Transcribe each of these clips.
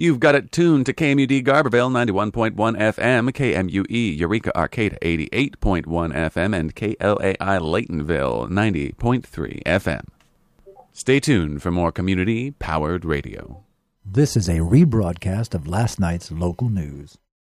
You've got it tuned to KMUD Garberville 91.1 FM, KMUE Eureka Arcata 88.1 FM, and KLAI Laytonville 90.3 FM. Stay tuned for more community-powered radio. This is a rebroadcast of last night's local news.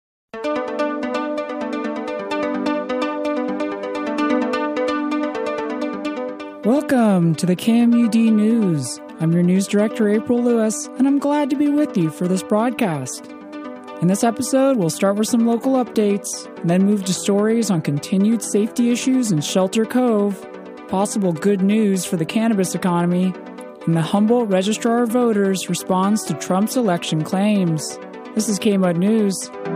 Welcome to the KMUD News. I'm your news director, April Lewis, and I'm glad to be with you for this broadcast. In this episode, we'll start with some local updates, and then move to stories on continued safety issues in Shelter Cove, possible good news for the cannabis economy, and the Humboldt Registrar of Voters responds to Trump's election claims. This is KMUD News.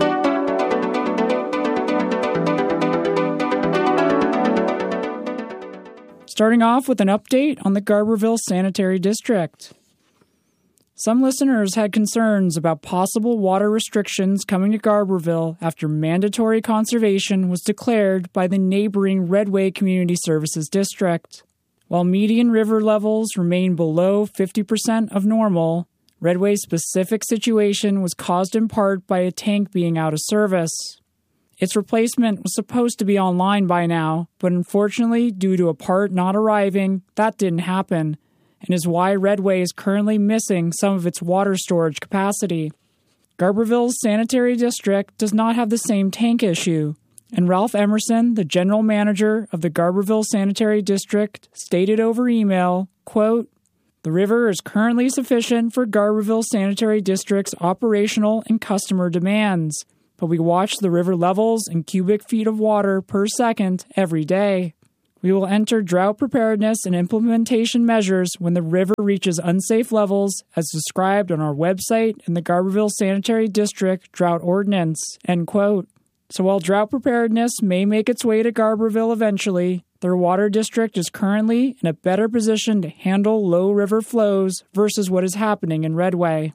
Starting off with an update on the Garberville Sanitary District. Some listeners had concerns about possible water restrictions coming to Garberville after mandatory conservation was declared by the neighboring Redway Community Services District. While median river levels remain below 50% of normal, Redway's specific situation was caused in part by a tank being out of service. Its replacement was supposed to be online by now, but unfortunately, due to a part not arriving, that didn't happen, and is why Redway is currently missing some of its water storage capacity. Garberville's sanitary district does not have the same tank issue, and Ralph Emerson, the general manager of the Garberville Sanitary District, stated over email, quote, "The river is currently sufficient for Garberville Sanitary District's operational and customer demands, but we watch the river levels and cubic feet of water per second every day. We will enter drought preparedness and implementation measures when the river reaches unsafe levels as described on our website and the Garberville Sanitary District Drought Ordinance," end quote. So while drought preparedness may make its way to Garberville eventually, their water district is currently in a better position to handle low river flows versus what is happening in Redway.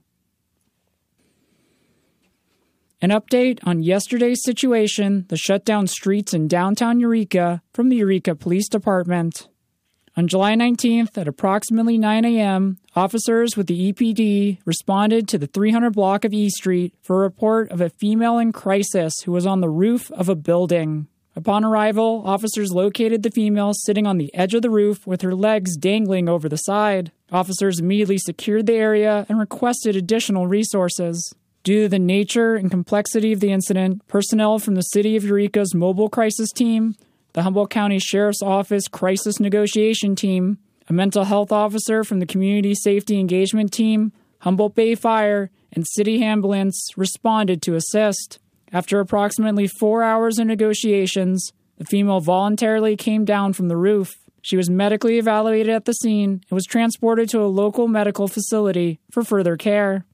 An update on yesterday's situation, the shut down streets in downtown Eureka, from the Eureka Police Department. On July 19th at approximately 9 a.m., officers with the EPD responded to the 300 block of E Street for a report of a female in crisis who was on the roof of a building. Upon arrival, officers located the female sitting on the edge of the roof with her legs dangling over the side. Officers immediately secured the area and requested additional resources. Due to the nature and complexity of the incident, personnel from the City of Eureka's Mobile Crisis Team, the Humboldt County Sheriff's Office Crisis Negotiation Team, a mental health officer from the Community Safety Engagement Team, Humboldt Bay Fire, and City Ambulance responded to assist. After approximately 4 hours of negotiations, the female voluntarily came down from the roof. She was medically evaluated at the scene and was transported to a local medical facility for further care.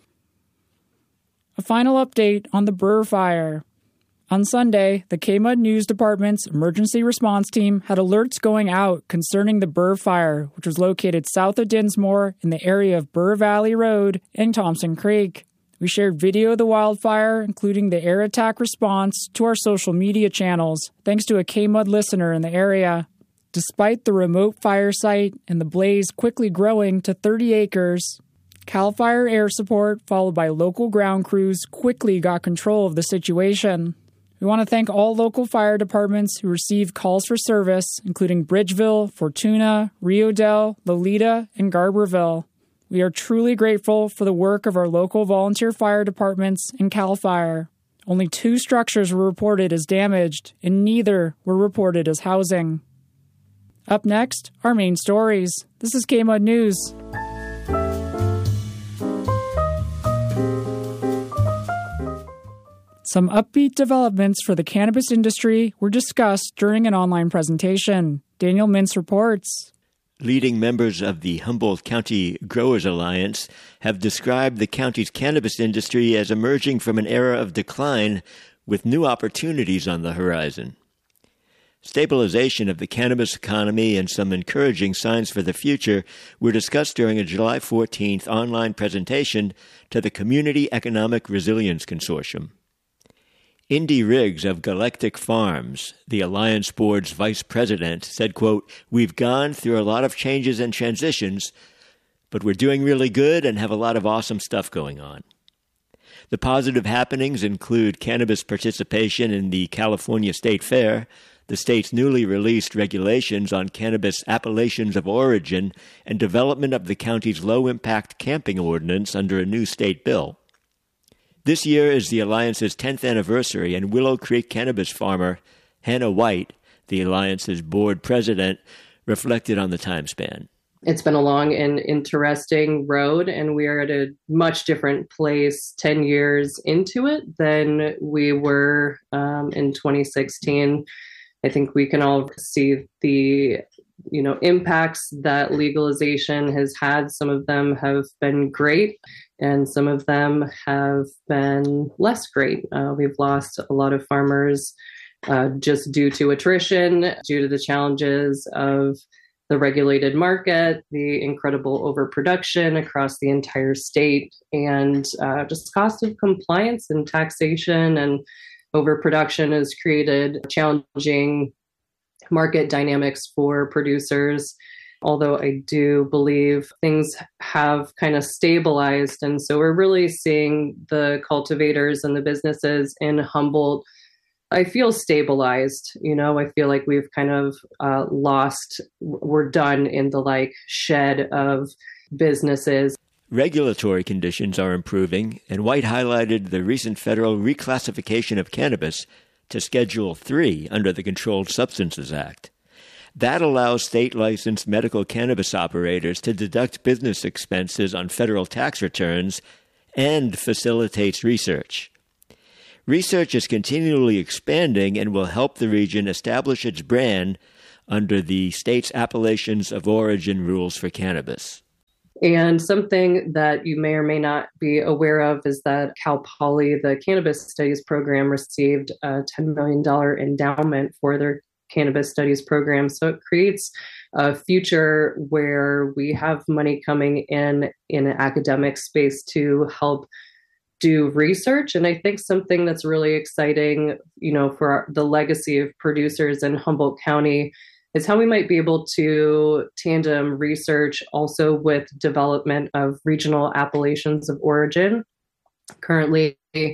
A final update on the Burr Fire. On Sunday, the KMUD News Department's emergency response team had alerts going out concerning the Burr Fire, which was located south of Dinsmore in the area of Burr Valley Road and Thompson Creek. We shared video of the wildfire, including the air attack response, to our social media channels, thanks to a KMUD listener in the area. Despite the remote fire site and the blaze quickly growing to 30 acres, CAL FIRE air support, followed by local ground crews, quickly got control of the situation. We want to thank all local fire departments who received calls for service, including Bridgeville, Fortuna, Rio Dell, Lolita, and Garberville. We are truly grateful for the work of our local volunteer fire departments and CAL FIRE. Only 2 structures were reported as damaged, and neither were reported as housing. Up next, our main stories. This is KMUD News. Some upbeat developments for the cannabis industry were discussed during an online presentation. Daniel Mintz reports. Leading members of the Humboldt County Growers Alliance have described the county's cannabis industry as emerging from an era of decline with new opportunities on the horizon. Stabilization of the cannabis economy and some encouraging signs for the future were discussed during a July 14th online presentation to the Community Economic Resilience Consortium. Indy Riggs of Galactic Farms, the Alliance Board's vice president, said, quote, "We've gone through a lot of changes and transitions, but we're doing really good and have a lot of awesome stuff going on." The positive happenings include cannabis participation in the California State Fair, the state's newly released regulations on cannabis appellations of origin, and development of the county's low-impact camping ordinance under a new state bill. This year is the Alliance's 10th anniversary, and Willow Creek cannabis farmer Hannah White, the Alliance's board president, reflected on the time span. It's been a long and interesting road, and we are at a much different place 10 years into it than we were in 2016. I think we can all see the impacts that legalization has had. Some of them have been great, and some of them have been less great. We've lost a lot of farmers just due to attrition, due to the challenges of the regulated market, the incredible overproduction across the entire state, and just cost of compliance and taxation and overproduction has created challenging market dynamics for producers. Although I do believe things have kind of stabilized. And so we're really seeing the cultivators and the businesses in Humboldt, I feel stabilized. I feel like we've kind of we're done in the shed of businesses. Regulatory conditions are improving, and White highlighted the recent federal reclassification of cannabis to Schedule III under the Controlled Substances Act. That allows state-licensed medical cannabis operators to deduct business expenses on federal tax returns and facilitates research. Research is continually expanding and will help the region establish its brand under the state's appellations of origin rules for cannabis. And something that you may or may not be aware of is that Cal Poly, the Cannabis Studies program, received a $10 million endowment for their Cannabis Studies program. So it creates a future where we have money coming in an academic space to help do research. And I think something that's really exciting, for the legacy of producers in Humboldt County is how we might be able to tandem research also with development of regional appellations of origin. Currently,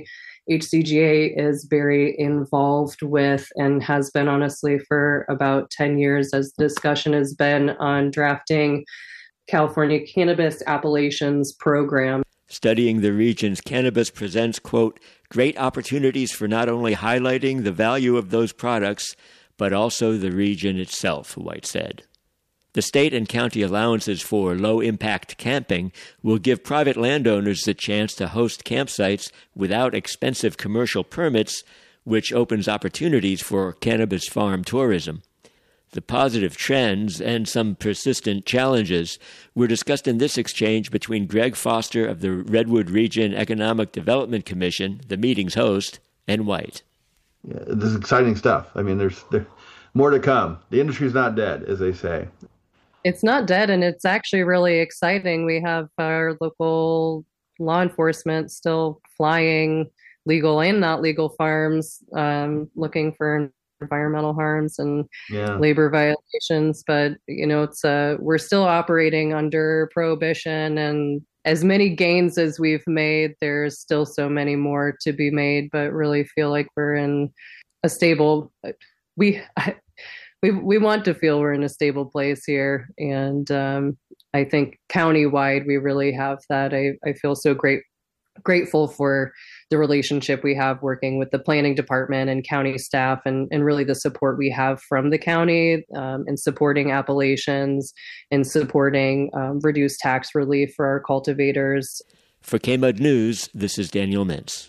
HCGA is very involved with, and has been honestly for about 10 years, as the discussion has been on drafting California Cannabis Appellations Program. Studying the region's cannabis presents, quote, great opportunities for not only highlighting the value of those products, but also the region itself, White said. The state and county allowances for low-impact camping will give private landowners the chance to host campsites without expensive commercial permits, which opens opportunities for cannabis farm tourism. The positive trends and some persistent challenges were discussed in this exchange between Greg Foster of the Redwood Region Economic Development Commission, the meeting's host, and White. Yeah, this is exciting stuff. I mean, there's more to come. The industry's not dead, as they say. It's not dead, and it's actually really exciting. We have our local law enforcement still flying legal and not legal farms, looking for environmental harms and labor violations. But, it's we're still operating under prohibition, and as many gains as we've made, there's still so many more to be made, but really feel like we're in a stable, we want to feel we're in a stable place here. And I think countywide, we really have that. I feel so grateful for the relationship we have working with the planning department and county staff, and really the support we have from the county in supporting appellations and supporting reduced tax relief for our cultivators. For KMUD News, this is Daniel Mintz.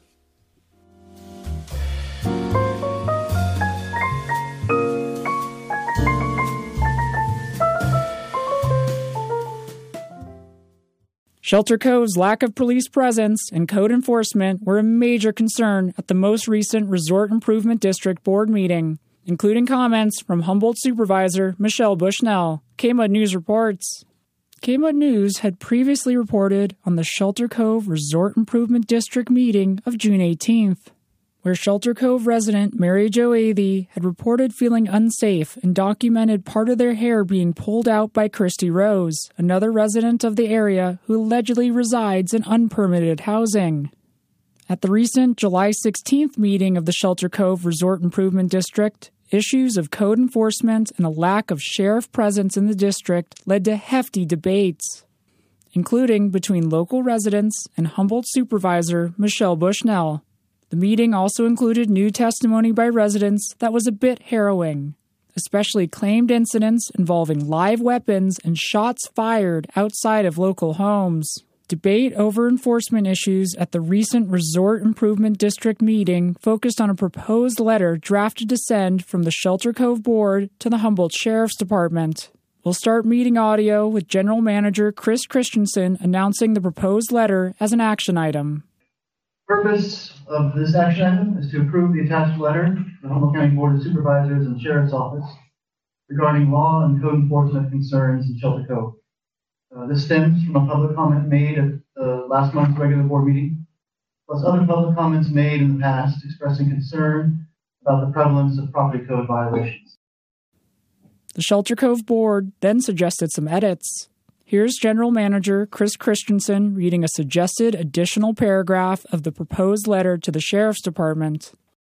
Shelter Cove's lack of police presence and code enforcement were a major concern at the most recent Resort Improvement District Board meeting, including comments from Humboldt Supervisor Michelle Bushnell. KMUD News reports. KMUD News had previously reported on the Shelter Cove Resort Improvement District meeting of June 18th, where Shelter Cove resident Mary Jo Athey had reported feeling unsafe and documented part of their hair being pulled out by Christy Rose, another resident of the area who allegedly resides in unpermitted housing. At the recent July 16th meeting of the Shelter Cove Resort Improvement District, issues of code enforcement and a lack of sheriff presence in the district led to hefty debates, including between local residents and Humboldt Supervisor Michelle Bushnell. The meeting also included new testimony by residents that was a bit harrowing, especially claimed incidents involving live weapons and shots fired outside of local homes. Debate over enforcement issues at the recent Resort Improvement District meeting focused on a proposed letter drafted to send from the Shelter Cove Board to the Humboldt Sheriff's Department. We'll start meeting audio with General Manager Chris Christensen announcing the proposed letter as an action item. The purpose of this action item is to approve the attached letter to the Humboldt County Board of Supervisors and Sheriff's Office regarding law and code enforcement concerns in Shelter Cove. This stems from a public comment made at last month's regular board meeting, plus other public comments made in the past expressing concern about the prevalence of property code violations. The Shelter Cove Board then suggested some edits. Here's General Manager Chris Christensen reading a suggested additional paragraph of the proposed letter to the Sheriff's Department.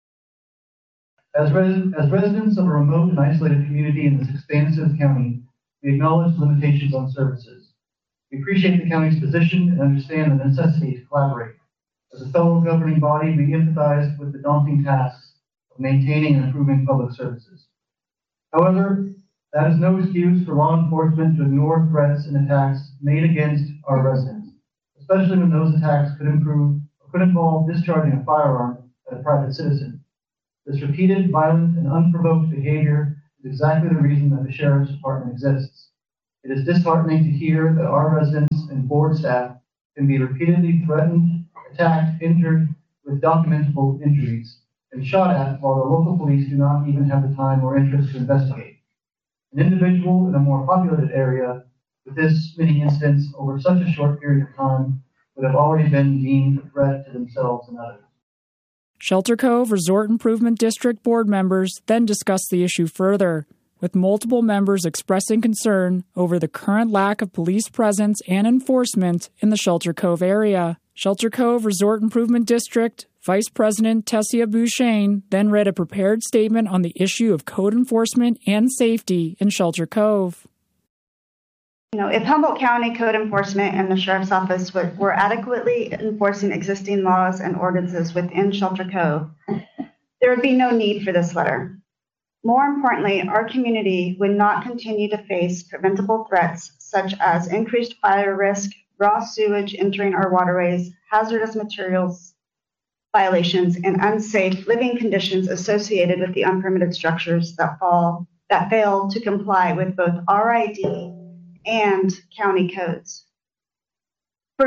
As residents of a remote and isolated community in this expansive county, we acknowledge limitations on services. We appreciate the county's position and understand the necessity to collaborate. As a fellow governing body, we empathize with the daunting tasks of maintaining and improving public services. However, that is no excuse for law enforcement to ignore threats and attacks made against our residents, especially when those attacks could involve discharging a firearm at a private citizen. This repeated, violent, and unprovoked behavior is exactly the reason that the Sheriff's Department exists. It is disheartening to hear that our residents and board staff can be repeatedly threatened, attacked, injured with documentable injuries, and shot at while the local police do not even have the time or interest to investigate. An individual in a more populated area with this many incidents over such a short period of time would have already been deemed a threat to themselves and others. Shelter Cove Resort Improvement District board members then discussed the issue further, with multiple members expressing concern over the current lack of police presence and enforcement in the Shelter Cove area. Shelter Cove Resort Improvement District Vice President Tessia Bouchain then read a prepared statement on the issue of code enforcement and safety in Shelter Cove. If Humboldt County code enforcement and the Sheriff's Office were adequately enforcing existing laws and ordinances within Shelter Cove, there would be no need for this letter. More importantly, our community would not continue to face preventable threats such as increased fire risk, raw sewage entering our waterways, hazardous materials violations, and unsafe living conditions associated with the unpermitted structures that fail to comply with both RID and county codes. For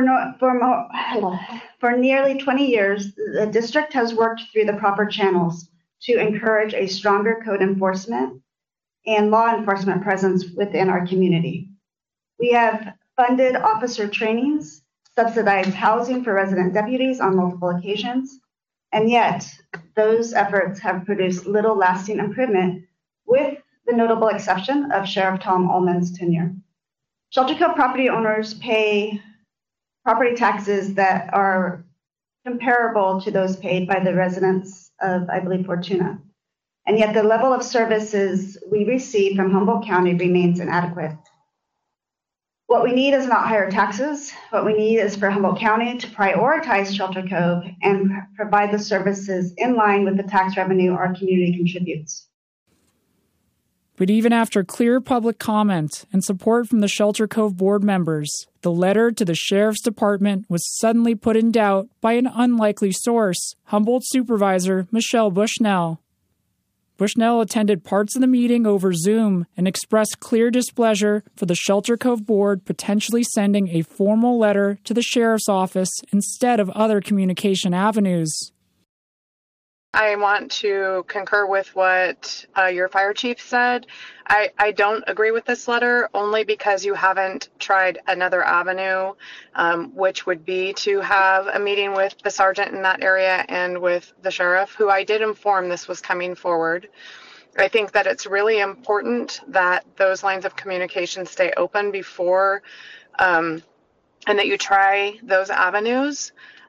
nearly 20 years, the district has worked through the proper channels to encourage a stronger code enforcement and law enforcement presence within our community. We have funded officer trainings, subsidized housing for resident deputies on multiple occasions, and yet those efforts have produced little lasting improvement, with the notable exception of Sheriff Tom Ullman's tenure. Shelter Cove property owners pay property taxes that are comparable to those paid by the residents of, I believe, Fortuna. And yet the level of services we receive from Humboldt County remains inadequate. What we need is not higher taxes. What we need is for Humboldt County to prioritize Shelter Cove and provide the services in line with the tax revenue our community contributes. But even after clear public comment and support from the Shelter Cove board members, the letter to the Sheriff's Department was suddenly put in doubt by an unlikely source, Humboldt Supervisor Michelle Bushnell. Bushnell attended parts of the meeting over Zoom and expressed clear displeasure for the Shelter Cove board potentially sending a formal letter to the Sheriff's Office instead of other communication avenues. I want to concur with what your fire chief said. I don't agree with this letter only because you haven't tried another avenue, which would be to have a meeting with the sergeant in that area and with the sheriff, who I did inform this was coming forward. I think that it's really important that those lines of communication stay open before and that you try those avenues.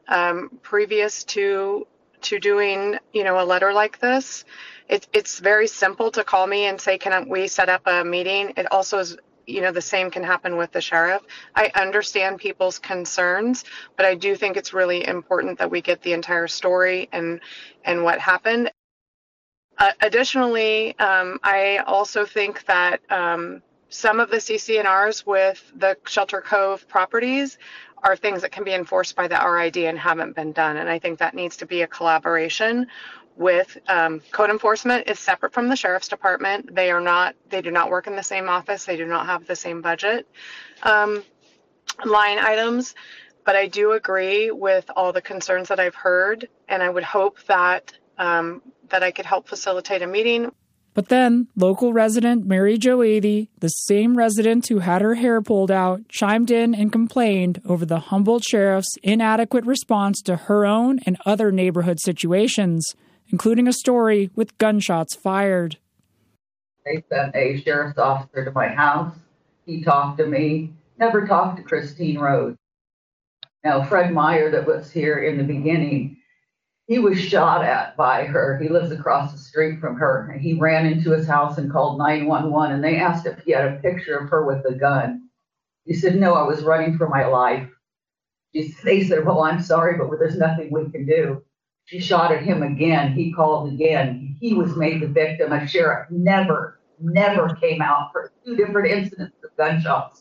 previous to doing, a letter like this. It's very simple to call me and say, can we set up a meeting? It also is, the same can happen with the sheriff. I understand people's concerns, but I do think it's really important that we get the entire story and what happened. Additionally, I also think that some of the CC&Rs with the Shelter Cove properties are things that can be enforced by the RID and haven't been done. And I think that needs to be a collaboration with code enforcement. Is separate from the sheriff's department. They do not work in the same office. They do not have the same budget line items. But I do agree with all the concerns that I've heard, and I would hope that that I could help facilitate a meeting. But then, local resident Mary Jo Athey, the same resident who had her hair pulled out, chimed in and complained over the Humboldt Sheriff's inadequate response to her own and other neighborhood situations, including a story with gunshots fired. They sent a sheriff's officer to my house. He talked to me, never talked to Christine Rhodes. Now, Fred Meyer, that was here in the beginning, he was shot at by her. He lives across the street from her. And he ran into his house and called 911, and they asked if he had a picture of her with a gun. He said, no, I was running for my life. They said, well, I'm sorry, but there's nothing we can do. She shot at him again. He called again. He was made the victim. A sheriff never came out for 2 different incidents of gunshots.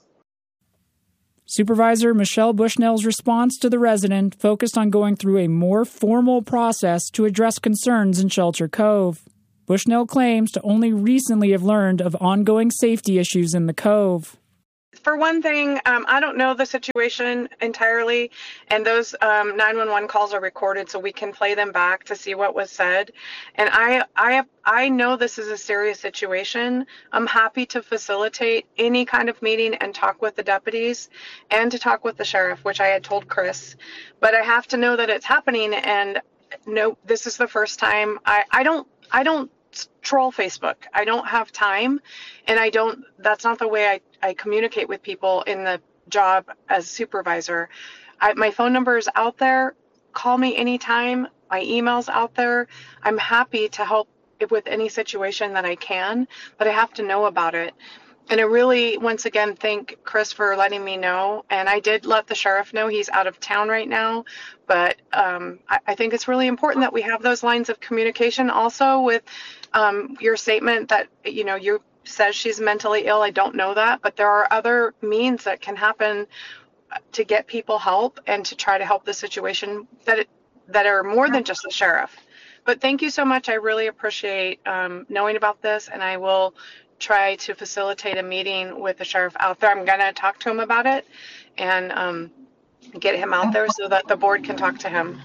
Supervisor Michelle Bushnell's response to the resident focused on going through a more formal process to address concerns in Shelter Cove. Bushnell claims to only recently have learned of ongoing safety issues in the Cove. For one thing, I don't know the situation entirely, and those 911 calls are recorded, so we can play them back to see what was said. And I know this is a serious situation. I'm happy to facilitate any kind of meeting and talk with the deputies and to talk with the sheriff, which I had told Chris. But I have to know that it's happening, and no, this is the first time. I don't troll Facebook. I don't have time, and that's not the way I communicate with people in the job as supervisor. My phone number is out there. Call me anytime. My email's out there. I'm happy to help with any situation that I can, but I have to know about it. And I really, once again, thank Chris for letting me know. And I did let the sheriff know. He's out of town right now. But I think it's really important that we have those lines of communication. Also with your statement that, you says she's mentally ill. I don't know that. But there are other means that can happen to get people help and to try to help the situation that are more than just the sheriff. But thank you so much. I really appreciate knowing about this. And I will try to facilitate a meeting with the sheriff out there. I'm going to talk to him about it and get him out there so that the board can talk to him.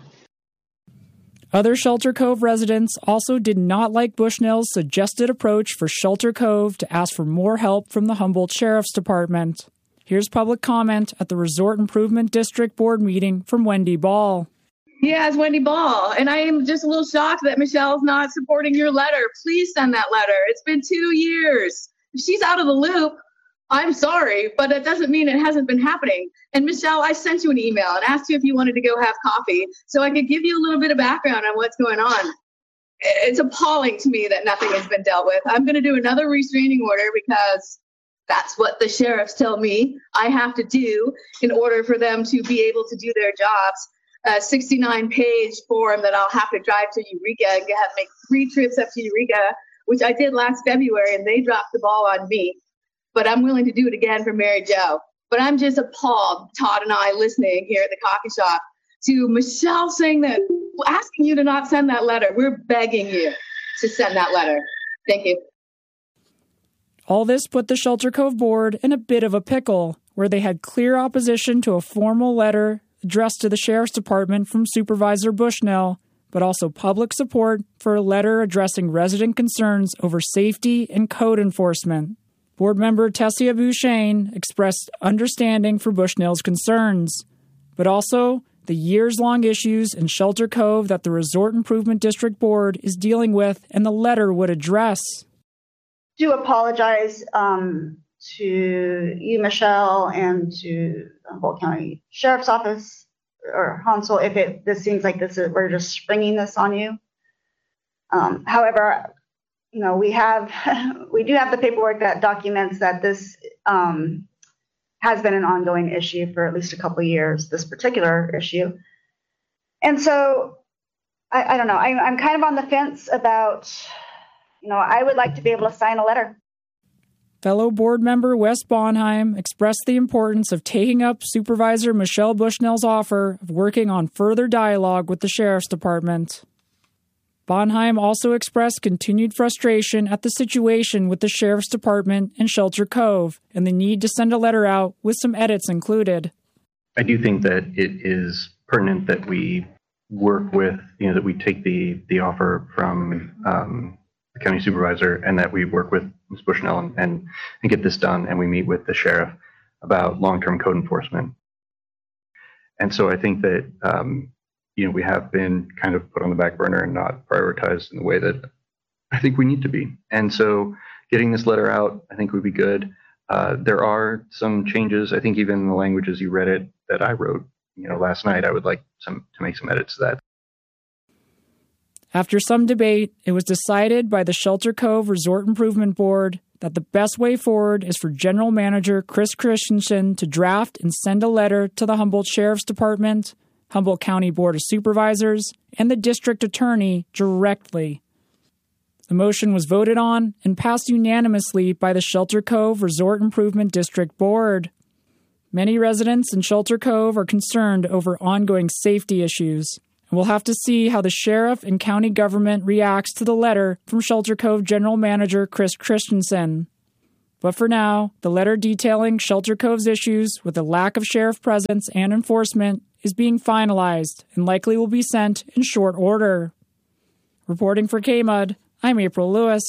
Other Shelter Cove residents also did not like Bushnell's suggested approach for Shelter Cove to ask for more help from the Humboldt Sheriff's Department. Here's public comment at the Resort Improvement District Board meeting from Wendy Ball. Yeah, it's Wendy Ball, and I am just a little shocked that Michelle's not supporting your letter. Please send that letter. It's been 2 years. If she's out of the loop, I'm sorry, but that doesn't mean it hasn't been happening. And Michelle, I sent you an email and asked you if you wanted to go have coffee so I could give you a little bit of background on what's going on. It's appalling to me that nothing has been dealt with. I'm going to do another restraining order because that's what the sheriffs tell me I have to do in order for them to be able to do their jobs. A 69-page form that I'll have to drive to Eureka and make 3 trips up to Eureka, which I did last February, and they dropped the ball on me. But I'm willing to do it again for Mary Jo. But I'm just appalled, Todd and I listening here at the coffee shop, to Michelle saying that, asking you to not send that letter. We're begging you to send that letter. Thank you. All this put the Shelter Cove board in a bit of a pickle, where they had clear opposition to a formal letter addressed to the Sheriff's Department from Supervisor Bushnell, but also public support for a letter addressing resident concerns over safety and code enforcement. Board member Tessia Bouchane expressed understanding for Bushnell's concerns, but also the years-long issues in Shelter Cove that the Resort Improvement District Board is dealing with and the letter would address. I do apologize to you, Michelle, and to the Humboldt County Sheriff's Office or Hansel, if this seems like we're just springing this on you. However, we do have the paperwork that documents that this has been an ongoing issue for at least a couple of years, this particular issue. And so I don't know. I'm kind of on the fence about, I would like to be able to sign a letter. Fellow board member Wes Bonheim expressed the importance of taking up Supervisor Michelle Bushnell's offer of working on further dialogue with the Sheriff's Department. Bonheim also expressed continued frustration at the situation with the Sheriff's Department and Shelter Cove and the need to send a letter out with some edits included. I do think that it is pertinent that we work with, that we take the offer from the county supervisor and that we work with Ms. Bushnell and get this done, and we meet with the sheriff about long-term code enforcement. And so I think that, we have been kind of put on the back burner and not prioritized in the way that I think we need to be. And so getting this letter out, I think would be good. There are some changes, I think even in the language as you read it, that I wrote, last night. I would like to make some edits to that. After some debate, it was decided by the Shelter Cove Resort Improvement Board that the best way forward is for General Manager Chris Christensen to draft and send a letter to the Humboldt Sheriff's Department, Humboldt County Board of Supervisors, and the District Attorney directly. The motion was voted on and passed unanimously by the Shelter Cove Resort Improvement District Board. Many residents in Shelter Cove are concerned over ongoing safety issues. We'll have to see how the sheriff and county government reacts to the letter from Shelter Cove General Manager Chris Christensen. But for now, the letter detailing Shelter Cove's issues with the lack of sheriff presence and enforcement is being finalized and likely will be sent in short order. Reporting for KMUD, I'm April Lewis.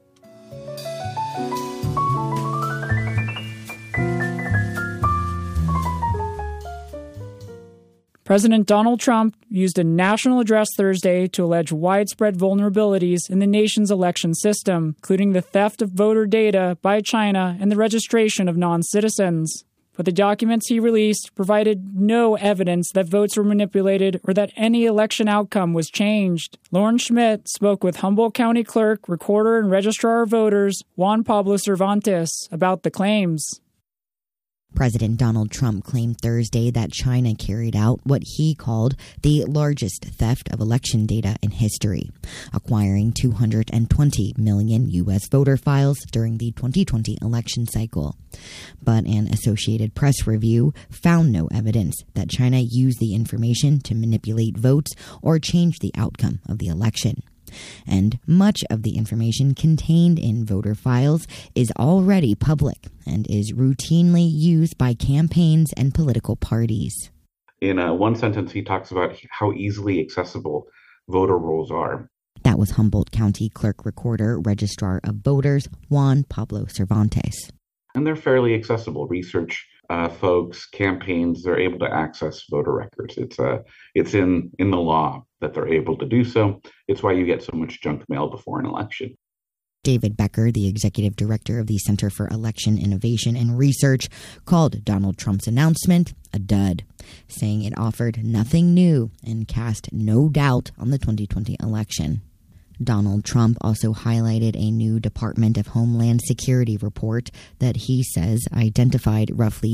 President Donald Trump used a national address Thursday to allege widespread vulnerabilities in the nation's election system, including the theft of voter data by China and the registration of non-citizens. But the documents he released provided no evidence that votes were manipulated or that any election outcome was changed. Lauren Schmidt spoke with Humboldt County Clerk, Recorder, and Registrar of Voters Juan Pablo Cervantes about the claims. President Donald Trump claimed Thursday that China carried out what he called the largest theft of election data in history, acquiring 220 million U.S. voter files during the 2020 election cycle. But an Associated Press review found no evidence that China used the information to manipulate votes or change the outcome of the election. And much of the information contained in voter files is already public and is routinely used by campaigns and political parties. In one sentence, he talks about how easily accessible voter rolls are. That was Humboldt County Clerk, Recorder, Registrar of Voters Juan Pablo Cervantes. And they're fairly accessible. Research folks, campaigns, they're able to access voter records. It's in the law that they're able to do so. It's why you get so much junk mail before an election. David Becker, the executive director of the Center for Election Innovation and Research, called Donald Trump's announcement a dud, saying it offered nothing new and cast no doubt on the 2020 election. Donald Trump also highlighted a new Department of Homeland Security report that he says identified roughly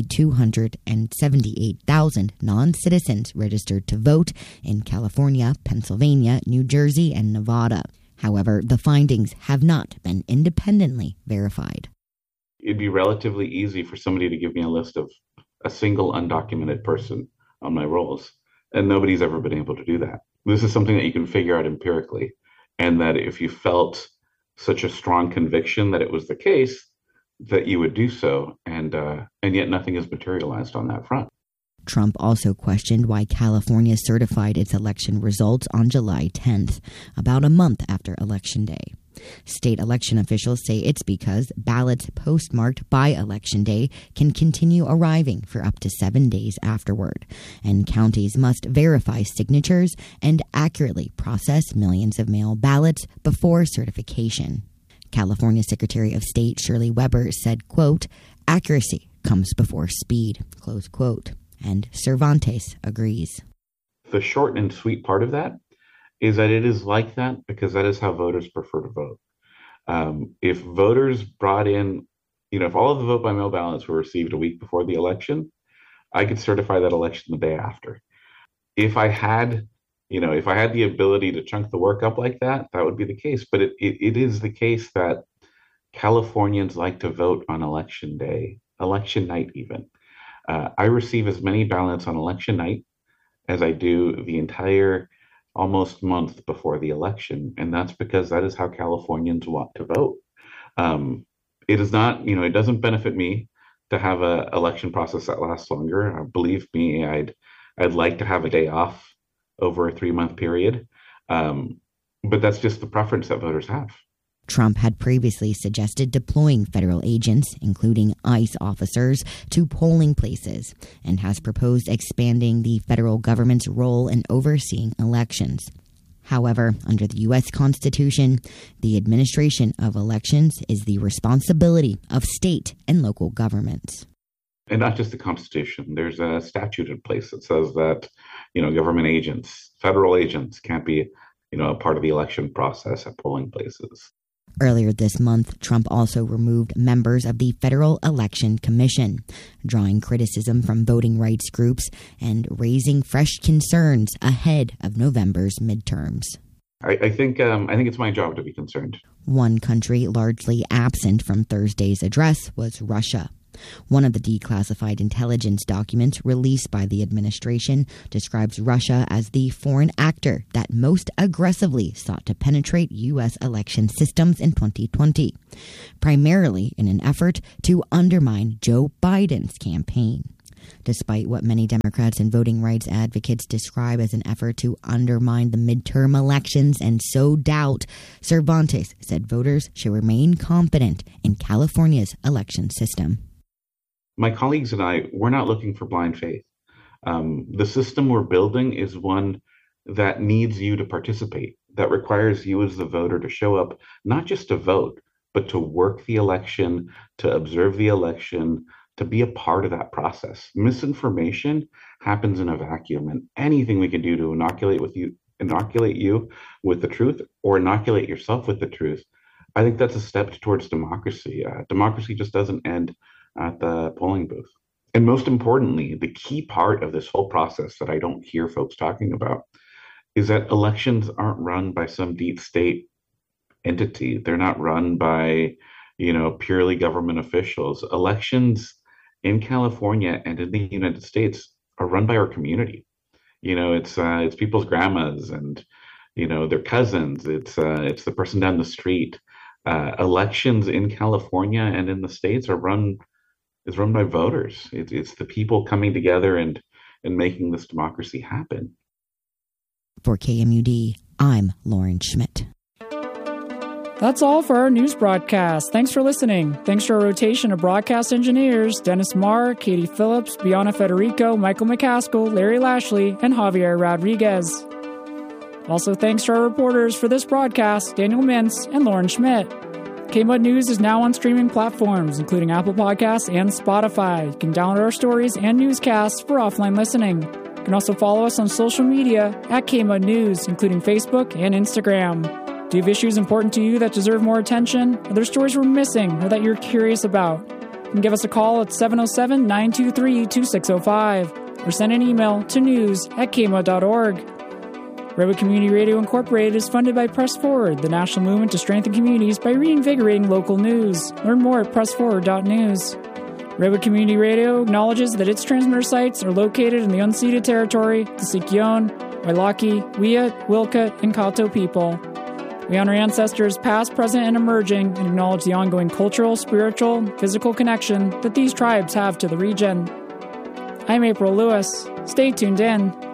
278,000 non-citizens registered to vote in California, Pennsylvania, New Jersey, and Nevada. However, the findings have not been independently verified. It'd be relatively easy for somebody to give me a list of a single undocumented person on my rolls, and nobody's ever been able to do that. This is something that you can figure out empirically. And that if you felt such a strong conviction that it was the case, that you would do so, and yet nothing has materialized on that front. Trump also questioned why California certified its election results on July 10th, about a month after Election Day. State election officials say it's because ballots postmarked by Election Day can continue arriving for up to 7 days afterward, and counties must verify signatures and accurately process millions of mail ballots before certification. California Secretary of State Shirley Weber said, quote, "Accuracy comes before speed," close quote, and Cervantes agrees. The short and sweet part of that is that it is like that because that is how voters prefer to vote. If voters brought in, if all of the vote by mail ballots were received a week before the election, I could certify that election the day after. If I had the ability to chunk the work up like that, that would be the case. But it is the case that Californians like to vote on election day, election night even. I receive as many ballots on election night as I do the entire almost month before the election. And that's because that is how Californians want to vote. It is not, it doesn't benefit me to have an election process that lasts longer. Believe me, I'd like to have a day off over a 3-month period. But that's just the preference that voters have. Trump had previously suggested deploying federal agents, including ICE officers, to polling places, and has proposed expanding the federal government's role in overseeing elections. However, under the U.S. Constitution, the administration of elections is the responsibility of state and local governments. And not just the Constitution. There's a statute in place that says that, government agents, federal agents can't be, a part of the election process at polling places. Earlier this month, Trump also removed members of the Federal Election Commission, drawing criticism from voting rights groups and raising fresh concerns ahead of November's midterms. I think it's my job to be concerned. One country largely absent from Thursday's address was Russia. One of the declassified intelligence documents released by the administration describes Russia as the foreign actor that most aggressively sought to penetrate U.S. election systems in 2020, primarily in an effort to undermine Joe Biden's campaign. Despite what many Democrats and voting rights advocates describe as an effort to undermine the midterm elections and sow doubt, Cervantes said voters should remain confident in California's election system. My colleagues and I, we're not looking for blind faith. The system we're building is one that needs you to participate, that requires you as the voter to show up, not just to vote, but to work the election, to observe the election, to be a part of that process. Misinformation happens in a vacuum, and anything we can do to inoculate you with the truth or inoculate yourself with the truth, I think that's a step towards democracy. Democracy just doesn't end at the polling booth. And most importantly, the key part of this whole process that I don't hear folks talking about is that elections aren't run by some deep state entity. They're not run by, purely government officials. Elections in California and in the United States are run by our community. It's people's grandmas and, their cousins. It's the person down the street. Elections in California and in the States is run by voters. It's the people coming together and making this democracy happen. For KMUD, I'm Lauren Schmidt. That's all for our news broadcast. Thanks for listening. Thanks to our rotation of broadcast engineers, Dennis Marr, Katie Phillips, Bianna Federico, Michael McCaskill, Larry Lashley, and Javier Rodriguez. Also thanks to our reporters for this broadcast, Daniel Mintz and Lauren Schmidt. KMUD News is now on streaming platforms, including Apple Podcasts and Spotify. You can download our stories and newscasts for offline listening. You can also follow us on social media at KMUD News, including Facebook and Instagram. Do you have issues important to you that deserve more attention? Are there stories we're missing or that you're curious about? You can give us a call at 707-923-2605 or send an email to news@kmud.org. Redwood Community Radio Incorporated is funded by Press Forward, the national movement to strengthen communities by reinvigorating local news. Learn more at pressforward.news. Redwood Community Radio acknowledges that its transmitter sites are located in the unceded territory, the Sikyone, Wailaki, Wiyut, Wilkut, and Kato people. We honor ancestors past, present, and emerging, and acknowledge the ongoing cultural, spiritual, and physical connection that these tribes have to the region. I'm April Lewis. Stay tuned in.